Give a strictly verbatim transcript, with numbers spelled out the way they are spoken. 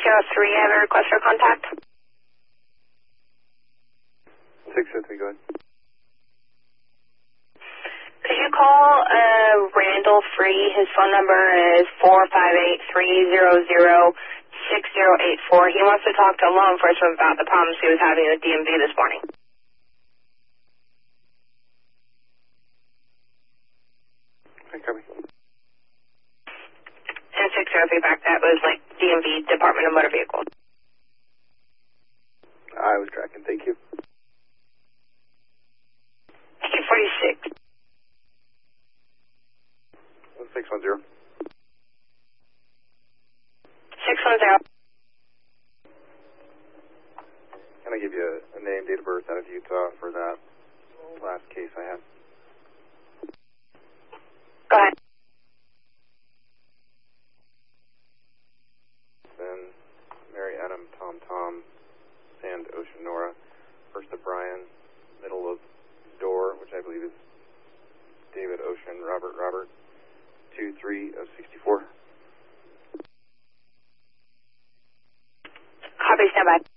zero three, I have a request for contact. six oh three, go ahead. Could you call uh, Randall Free? His phone number is four five eight, three zero zero, six zero eight four. He wants to talk to law enforcement about the problems he was having with D M V this morning. Okay, copy. And six zero three back, that was like D M V, Department of Motor Vehicles. I was tracking, thank you. eight forty-six. six one zero. six one zero. Can I give you a, a name, date of birth out of Utah for that last case I had? Go ahead. Then Mary Adam, Tom Tom, Sand Ocean Nora, first of Brian, middle of Door, which I believe is David Ocean, Robert Robert, two three of sixty-four. Copy, stand by.